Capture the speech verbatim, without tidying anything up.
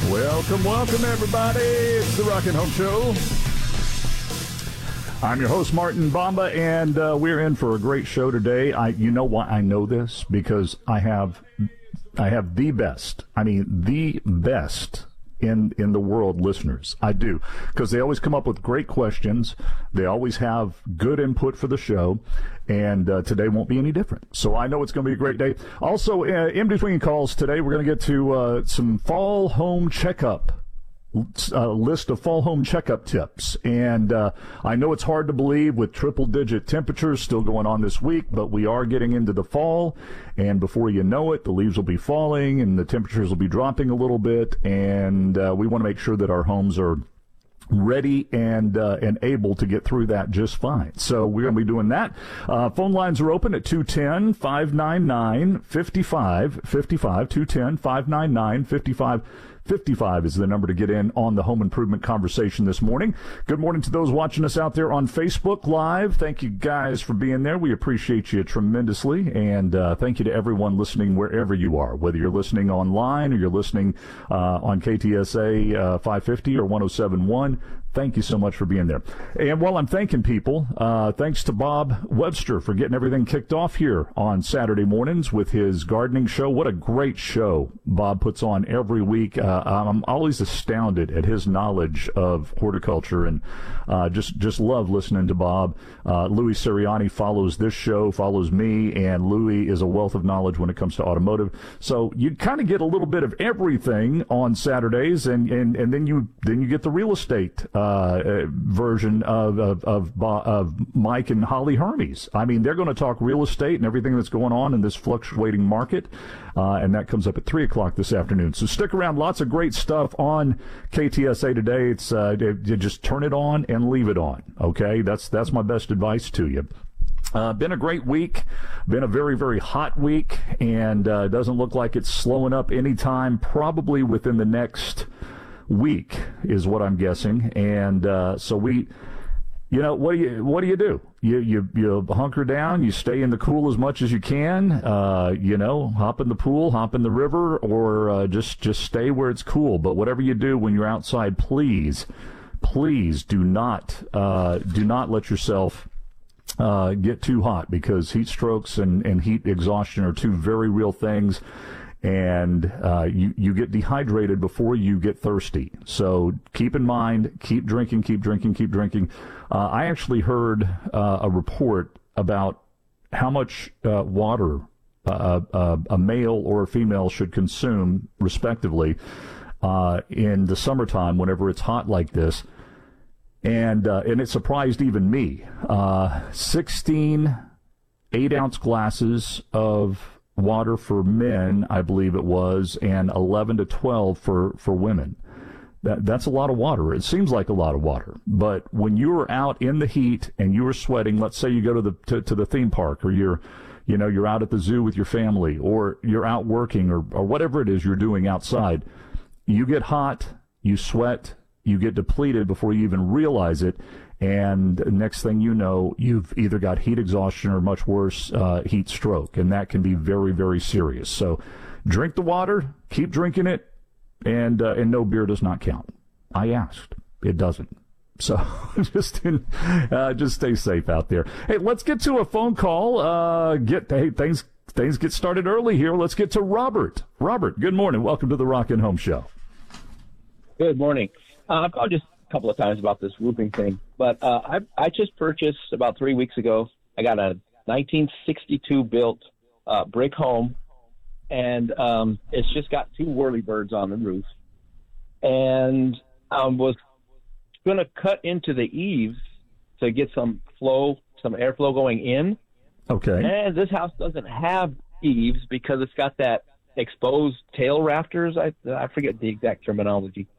Welcome, welcome, everybody. It's the Rockin' Home Show. I'm your host, Martin Bomba, and uh, we're in for a great show today. I, you know why I know this? Because I have, I have the best. I mean, the best in in the world listeners. I do, because they always come up with great questions. They always have good input for the show, and uh, today won't be any different. So I know it's going to be a great day. Also, uh, in between calls today, we're going to get to uh, some fall home checkup. A list of fall home checkup tips. And uh, I know it's hard to believe with triple-digit temperatures still going on this week, but we are getting into the fall, and before you know it, the leaves will be falling and the temperatures will be dropping a little bit, and uh, we want to make sure that our homes are ready and uh, and able to get through that just fine. So we're going to be doing that. Uh, phone lines are open at two one zero, five nine nine, five five five five, two one zero, five nine nine, five five fifty-five is the number to get in on the home improvement conversation this morning. Good morning to those watching us out there on Facebook Live. Thank you guys for being there. We appreciate you tremendously. And uh, thank you to everyone listening wherever you are, whether you're listening online or you're listening uh, on K T S A uh, five fifty or one oh seven point one. Thank you so much for being there. And while I'm thanking people, uh, thanks to Bob Webster for getting everything kicked off here on Saturday mornings with his gardening show. What a great show Bob puts on every week. Uh, I'm always astounded at his knowledge of horticulture, and uh, just, just love listening to Bob. Uh, Louis Sirianni follows this show, follows me, and Louis is a wealth of knowledge when it comes to automotive. So you kind of get a little bit of everything on Saturdays, and, and, and then you then you get the real estate uh, uh, version of of, of of Mike and Holly Hermes. I mean, they're going to talk real estate and everything that's going on in this fluctuating market, uh, and that comes up at three o'clock this afternoon. So stick around. Lots of great stuff on K T S A today. It's uh, you just turn it on and leave it on. Okay, that's that's my best advice to you. Uh, been a great week, been a very, very hot week, and uh, doesn't look like it's slowing up anytime, probably within the next week is what I'm guessing. And uh, so we, you know, what do you what do you do? You you you hunker down, you stay in the cool as much as you can, uh, you know, hop in the pool, hop in the river, or uh, just just stay where it's cool. But whatever you do when you're outside, please, please do not uh, do not let yourself Uh, get too hot, because heat strokes and, and heat exhaustion are two very real things, and uh, you, you get dehydrated before you get thirsty. So keep in mind, keep drinking, keep drinking, keep drinking. Uh, I actually heard uh, a report about how much uh, water uh, uh, a male or a female should consume, respectively, uh, in the summertime whenever it's hot like this. And uh, and it surprised even me. Uh, sixteen eight-ounce glasses of water for men, I believe it was, and eleven to twelve for, for women. That That's a lot of water. It seems like a lot of water. But when you're out in the heat and you're sweating, let's say you go to the to, to the theme park, or you're, you know, you're out at the zoo with your family, or you're out working, or, or whatever it is you're doing outside, you get hot, you sweat, you get depleted before you even realize it, and next thing you know, you've either got heat exhaustion or, much worse, uh, heat stroke, and that can be very, very serious. So drink the water, keep drinking it, and uh, and no, beer does not count. I asked. It doesn't. So just in, uh, just stay safe out there. Hey, let's get to a phone call. Uh, get hey, things things get started early here. Let's get to Robert. Robert, good morning. Welcome to the Rockin' Home Show. Good morning. Uh, I've called just a couple of times about this roofing thing, but uh, I I just purchased about three weeks ago. I got a nineteen sixty-two built uh, brick home, and um, it's just got two whirlybirds on the roof. And I was going to cut into the eaves to get some flow, some airflow going in. Okay. And this house doesn't have eaves because it's got that exposed tail rafters. I I forget the exact terminology.